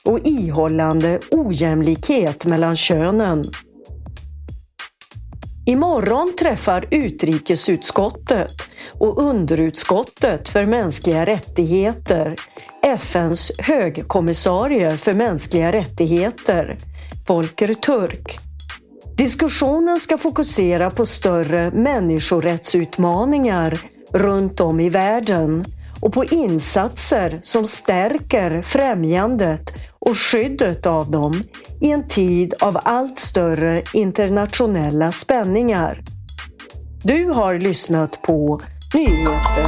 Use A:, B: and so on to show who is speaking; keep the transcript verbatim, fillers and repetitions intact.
A: och ihållande ojämlikhet mellan könen. Imorgon träffar utrikesutskottet och underutskottet för mänskliga rättigheter F N:s högkommissarie för mänskliga rättigheter, Volker Turk. Diskussionen ska fokusera på större människorättsutmaningar runt om i världen och på insatser som stärker främjandet och skyddet av dem i en tid av allt större internationella spänningar. Du har lyssnat på Nyheter